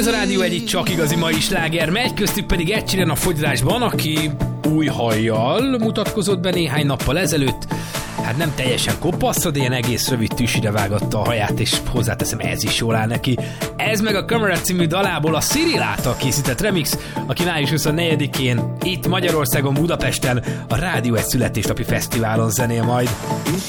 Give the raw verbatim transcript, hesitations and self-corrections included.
Ez a Rádió egy csak igazi mai sláger megy, köztük pedig Ed Sheeran a fogyalásban, aki új hajjal mutatkozott be néhány nappal ezelőtt. Hát nem teljesen kopaszra, de ilyen egész rövid tűsire vágatta a haját, és hozzáteszem, ez is jól áll neki. Ez meg a Camera című dalából a Cyril által készített remix, aki május huszonnegyedikén itt Magyarországon, Budapesten a Rádió egy születésnapi fesztiválon zenél majd.